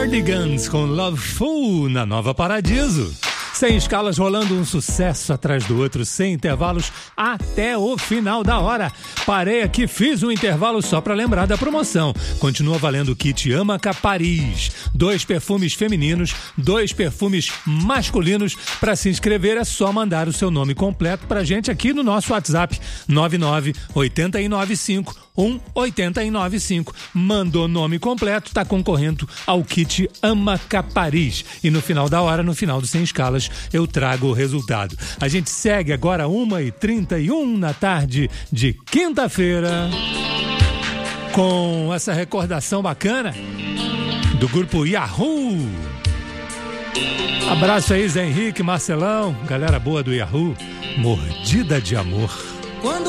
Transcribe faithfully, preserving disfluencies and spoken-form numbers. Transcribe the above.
Cardigans com Loveful na Nova Paradiso. Sem escalas, rolando um sucesso atrás do outro, sem intervalos, até o final da hora. Parei aqui, fiz um intervalo só para lembrar da promoção. Continua valendo o kit Amaca Paris. Dois perfumes femininos, dois perfumes masculinos. Para se inscrever é só mandar o seu nome completo pra gente aqui no nosso WhatsApp nove nove oito nove cinco um oito nove cinco. Mandou nome completo, tá concorrendo ao kit Amaca Paris. E no final da hora, no final do Sem Escalas, eu trago o resultado. A gente segue agora uma e trinta e um na tarde de quinta-feira com essa recordação bacana do grupo Yahoo. Abraço aí, Zé Henrique, Marcelão, galera boa do Yahoo. Mordida de Amor. Quando